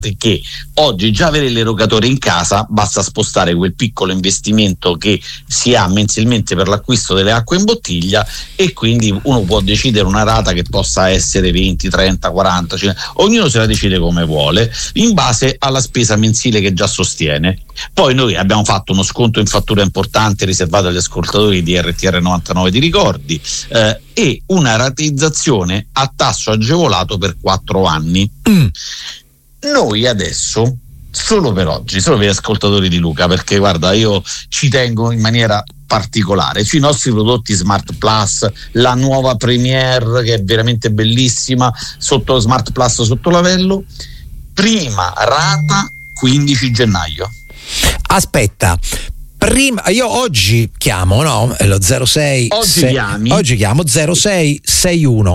che oggi già avere l'erogatore in casa, basta spostare quel piccolo investimento che si ha mensilmente per l'acquisto delle acque in bottiglia, e quindi uno può decidere una rata che possa essere 20, 30, 40, ognuno se la decide come vuole in base alla spesa mensile che già sostiene. Poi noi abbiamo fatto uno sconto in fattura importante riservato agli ascoltatori di RTR 99, ti ricordi, e una rateizzazione a tasso agevolato per 4 anni. Noi adesso, solo per oggi, solo per gli ascoltatori di Luca, perché guarda, io ci tengo in maniera particolare sui nostri prodotti Smart Plus, la nuova Premier che è veramente bellissima, sotto Smart Plus sotto lavello, prima rata 15 gennaio. Aspetta, prima io oggi chiamo, no? È lo 06 oggi chiamo 0661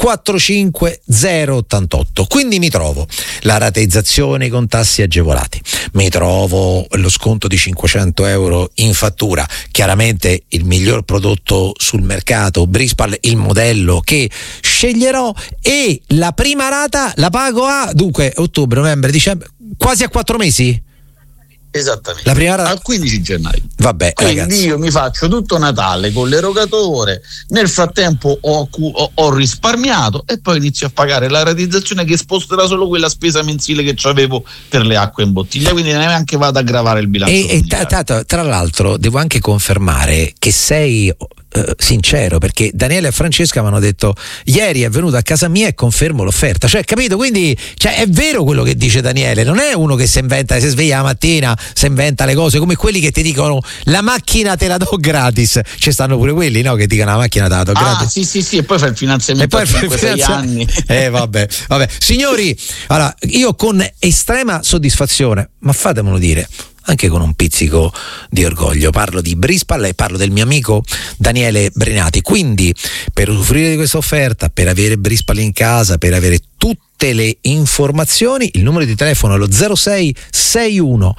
45 088, quindi mi trovo la rateizzazione con tassi agevolati, mi trovo lo sconto di 500 euro in fattura, chiaramente il miglior prodotto sul mercato, Brispal, il modello che sceglierò, e la prima rata la pago a dunque ottobre, novembre, dicembre, quasi a 4 mesi. Esattamente, la prima rata al 15 gennaio. Vabbè, quindi ragazzi, io mi faccio tutto Natale con l'erogatore, nel frattempo ho risparmiato e poi inizio a pagare la rateizzazione che sposterà solo quella spesa mensile che avevo per le acque in bottiglia, quindi neanche vado a gravare il bilancio. E tra l'altro devo anche confermare che sei sincero, perché Daniele e Francesca mi hanno detto ieri è venuto a casa mia e confermo l'offerta, cioè, capito? Quindi è vero quello che dice Daniele, non è uno che si inventa, si sveglia la mattina, si inventa le cose, come quelli che ti dicono la macchina te la do gratis. Ci stanno pure quelli, no, che dicono la macchina te la do gratis. Sì, e poi fa il finanziamento a 5-6 anni. Vabbè. Signori, allora io con estrema soddisfazione, ma fatemelo dire anche con un pizzico di orgoglio, parlo di Brispal e parlo del mio amico Daniele Brenati. Quindi per usufruire di questa offerta, per avere Brispal in casa, per avere tutte le informazioni, il numero di telefono è lo 0661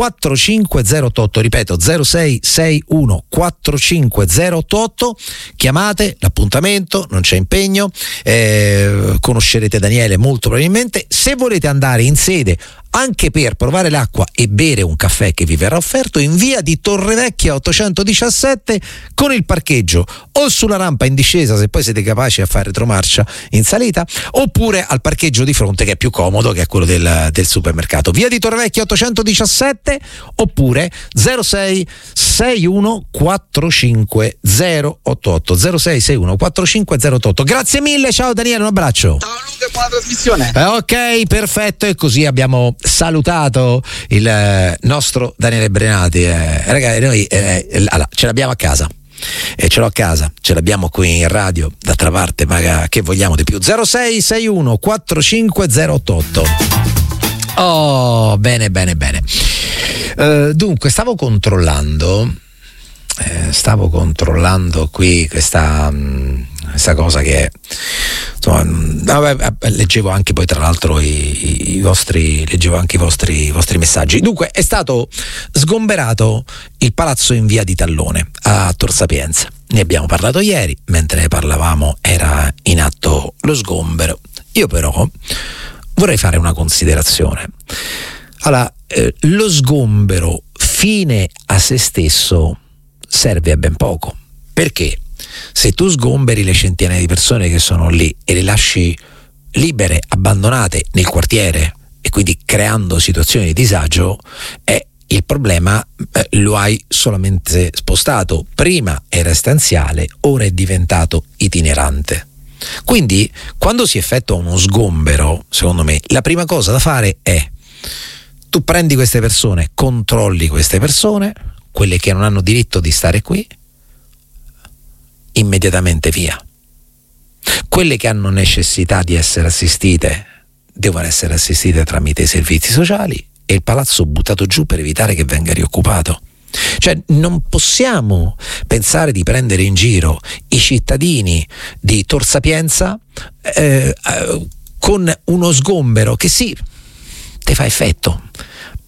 45088, ripeto 0661 45088, chiamate, l'appuntamento, non c'è impegno, conoscerete Daniele molto probabilmente. Se volete andare in sede anche per provare l'acqua e bere un caffè che vi verrà offerto, in via di Torrevecchia 817 con il parcheggio o sulla rampa in discesa, se poi siete capaci a fare retromarcia in salita, oppure al parcheggio di fronte, che è più comodo, che è quello del supermercato. Via di Torrevecchia 817 oppure 0661 45088 0661 45088. Grazie mille, ciao Daniele, un abbraccio. Ciao Luca, buona trasmissione. Ok, perfetto, e così abbiamo salutato il nostro Daniele Brenati. Ragazzi, noi allora, ce l'abbiamo a casa. E ce l'ho a casa, ce l'abbiamo qui in radio, d'altra parte, ma che vogliamo di più? 0661 45088. Oh, bene. Dunque, stavo controllando qui questa cosa che insomma, leggevo anche poi tra l'altro i vostri messaggi. Dunque, è stato sgomberato il palazzo in via di Tallone a Tor Sapienza. Ne abbiamo parlato ieri, mentre ne parlavamo era in atto lo sgombero. Io però vorrei fare una considerazione. Allora, lo sgombero fine a se stesso serve a ben poco, perché se tu sgomberi le centinaia di persone che sono lì e le lasci libere, abbandonate nel quartiere, e quindi creando situazioni di disagio, il problema lo hai solamente spostato. Prima era stanziale, ora è diventato itinerante. Quindi quando si effettua uno sgombero, secondo me la prima cosa da fare è: tu prendi queste persone, controlli queste persone, quelle che non hanno diritto di stare qui, immediatamente via. Quelle che hanno necessità di essere assistite devono essere assistite tramite i servizi sociali, e il palazzo buttato giù per evitare che venga rioccupato. Cioè, non possiamo pensare di prendere in giro i cittadini di Tor Sapienza con uno sgombero che sì, te fa effetto,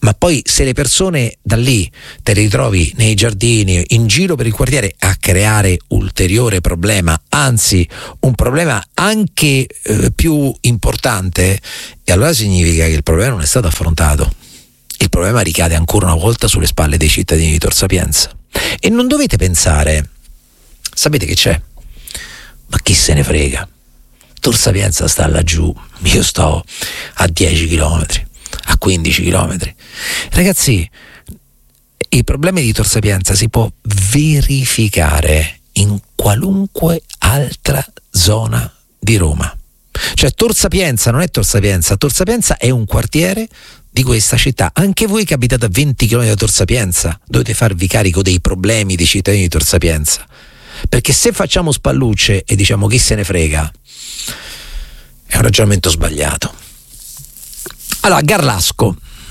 Ma poi se le persone da lì te le ritrovi nei giardini, in giro per il quartiere, a creare ulteriore problema, anzi un problema anche più importante, e allora significa che il problema non è stato affrontato. Il problema ricade ancora una volta sulle spalle dei cittadini di Tor Sapienza. E non dovete pensare, sapete che c'è? Ma chi se ne frega? Tor Sapienza sta laggiù, io sto a 10 chilometri, a 15 chilometri. Ragazzi, i problemi di Tor Sapienza si può verificare in qualunque altra zona di Roma. Cioè Tor Sapienza non è Tor Sapienza è un quartiere di questa città. Anche voi che abitate a 20 km da Tor Sapienza dovete farvi carico dei problemi dei cittadini di Tor Sapienza, perché se facciamo spallucce e diciamo chi se ne frega è un ragionamento sbagliato. Allora, Garlasco,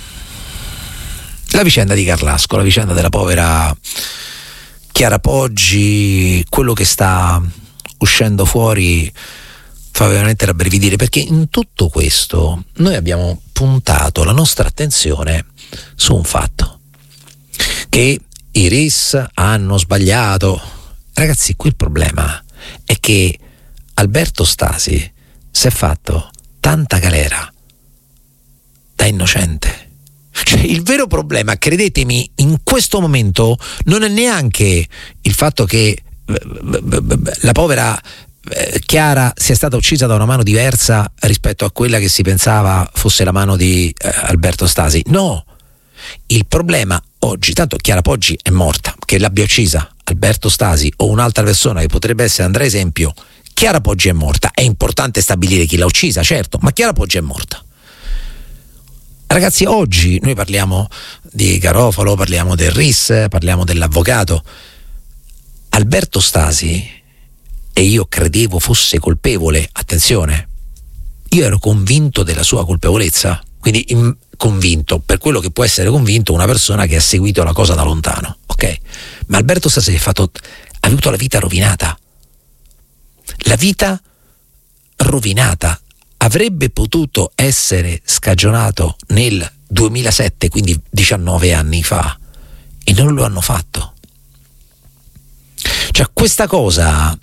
la vicenda di Garlasco, la vicenda della povera Chiara Poggi, quello che sta uscendo fuori fa veramente rabbrividire, perché in tutto questo noi abbiamo puntato la nostra attenzione su un fatto, che i RIS hanno sbagliato. Ragazzi, qui il problema è che Alberto Stasi si è fatto tanta galera da innocente. Cioè, il vero problema, credetemi, in questo momento non è neanche il fatto che la povera Chiara sia stata uccisa da una mano diversa rispetto a quella che si pensava fosse la mano di Alberto Stasi. No, il problema oggi, tanto Chiara Poggi è morta, che l'abbia uccisa Alberto Stasi o un'altra persona che potrebbe essere Andrea Esempio, Chiara Poggi è morta. È importante stabilire chi l'ha uccisa, certo, ma Chiara Poggi è morta. Ragazzi, oggi noi parliamo di Garofalo, parliamo del RIS, parliamo dell'avvocato. Alberto Stasi, e io credevo fosse colpevole, attenzione, io ero convinto della sua colpevolezza, quindi convinto, per quello che può essere convinto una persona che ha seguito la cosa da lontano, ok? Ma Alberto Stasi ha avuto la vita rovinata. La vita rovinata. Avrebbe potuto essere scagionato nel 2007, quindi 19 anni fa, e non lo hanno fatto. Cioè, questa cosa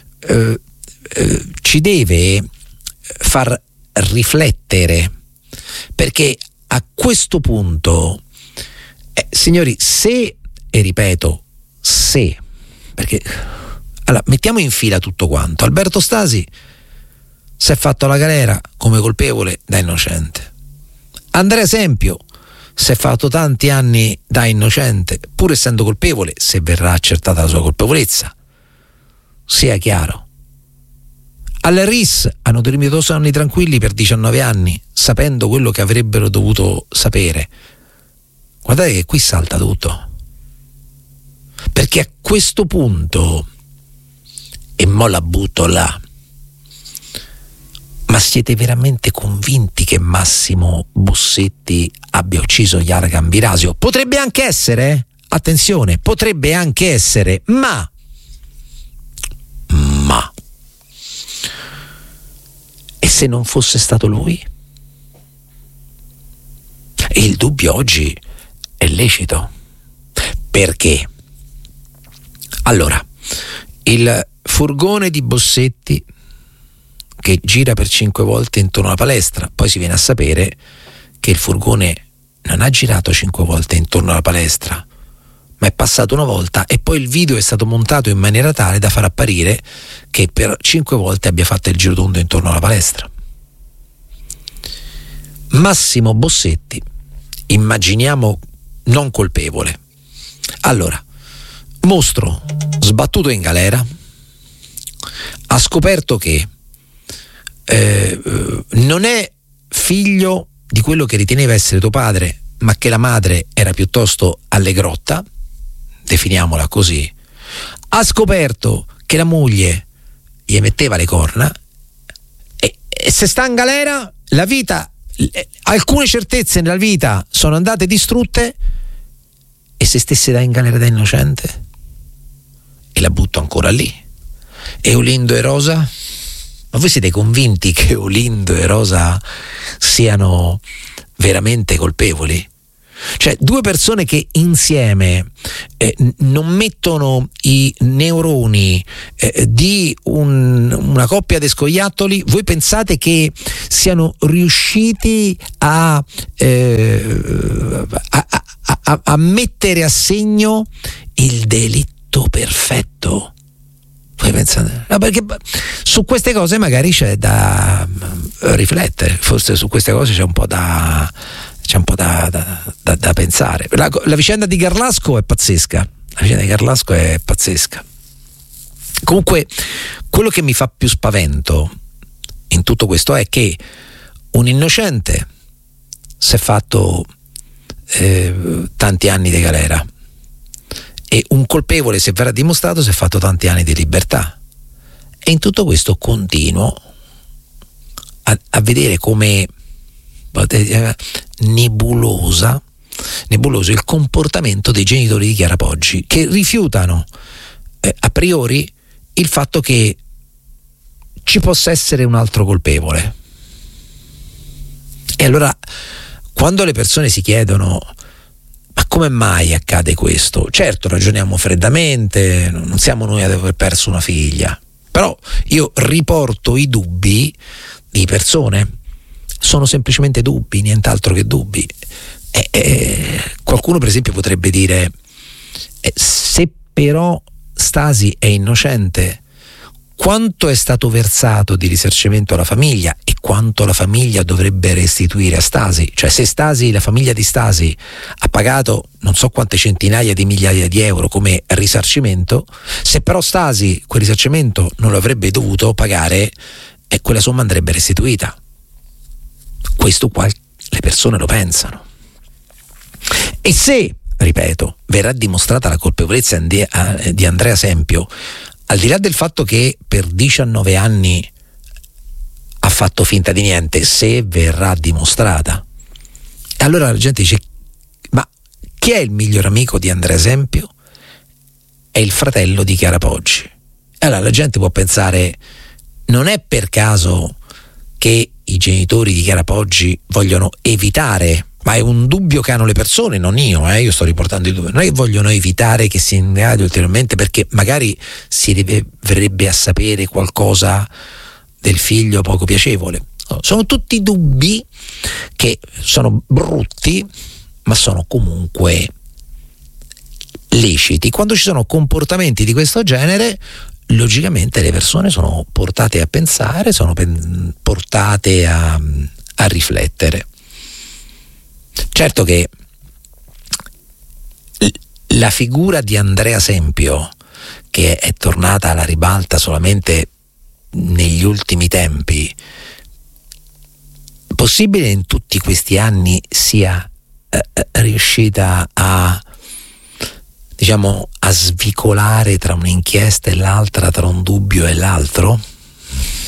ci deve far riflettere, perché a questo punto, signori, se, e ripeto, se, perché allora mettiamo in fila tutto quanto. Alberto Stasi si è fatto la galera come colpevole da innocente. Andrea Esempio si è fatto tanti anni da innocente, pur essendo colpevole, se verrà accertata la sua colpevolezza. Sia chiaro. Al RIS hanno dormito 2 anni tranquilli per 19 anni, sapendo quello che avrebbero dovuto sapere. Guardate che qui salta tutto. Perché a questo punto, e mo la butto là, ma siete veramente convinti che Massimo Bossetti abbia ucciso Chiara Gambirasio? Potrebbe anche essere, attenzione, potrebbe anche essere, ma e se non fosse stato lui? E il dubbio oggi è lecito. Perché? Allora, il furgone di Bossetti che gira per 5 volte intorno alla palestra, poi si viene a sapere che il furgone non ha girato 5 volte intorno alla palestra, ma è passato una volta, e poi il video è stato montato in maniera tale da far apparire che per 5 volte abbia fatto il giro tondo intorno alla palestra. Massimo Bossetti, immaginiamo non colpevole. Allora, mostro sbattuto in galera, ha scoperto che non è figlio di quello che riteneva essere tuo padre, ma che la madre era piuttosto allegrotta, definiamola così. Ha scoperto che la moglie gli metteva le corna, e se sta in galera, la vita, alcune certezze nella vita sono andate distrutte, e se stesse da in galera da innocente, e la butto ancora lì. E Olindo e Rosa? Ma voi siete convinti che Olindo e Rosa siano veramente colpevoli? Cioè, due persone che insieme non mettono i neuroni di una coppia di scoiattoli, voi pensate che siano riusciti a mettere a segno il delitto perfetto? Voi pensate? No, perché su queste cose magari c'è da riflettere, forse su queste cose c'è un po' da pensare. La vicenda di Garlasco è pazzesca. Comunque, quello che mi fa più spavento in tutto questo è che un innocente si è fatto tanti anni di galera e un colpevole, se verrà dimostrato, si è fatto tanti anni di libertà, e in tutto questo continuo a vedere come nebuloso il comportamento dei genitori di Chiara Poggi, che rifiutano a priori il fatto che ci possa essere un altro colpevole. E allora, quando le persone si chiedono ma come mai accade questo? Certo, ragioniamo freddamente, non siamo noi ad aver perso una figlia, però io riporto i dubbi di persone, sono semplicemente dubbi, nient'altro che dubbi. Qualcuno per esempio potrebbe dire se però Stasi è innocente, quanto è stato versato di risarcimento alla famiglia e quanto la famiglia dovrebbe restituire a Stasi? Cioè, se Stasi, la famiglia di Stasi, ha pagato non so quante centinaia di migliaia di euro come risarcimento, se però Stasi quel risarcimento non lo avrebbe dovuto pagare, quella somma andrebbe restituita. Questo qua le persone lo pensano. E se, ripeto, verrà dimostrata la colpevolezza di Andrea Sempio, al di là del fatto che per 19 anni ha fatto finta di niente, se verrà dimostrata, allora la gente dice: ma chi è il miglior amico di Andrea Sempio? È il fratello di Chiara Poggi. Allora la gente può pensare: non è per caso che i genitori di Chiara Poggi vogliono evitare, ma è un dubbio che hanno le persone, non io sto riportando il dubbio, non è che vogliono evitare che si indaghi ulteriormente perché magari si verrebbe a sapere qualcosa del figlio poco piacevole. Sono tutti dubbi che sono brutti, ma sono comunque liciti. Quando ci sono comportamenti di questo genere, logicamente le persone sono portate a pensare, sono portate a riflettere. Certo che la figura di Andrea Sempio, che è tornata alla ribalta solamente negli ultimi tempi, possibile in tutti questi anni sia riuscita a svicolare tra un'inchiesta e l'altra, tra un dubbio e l'altro?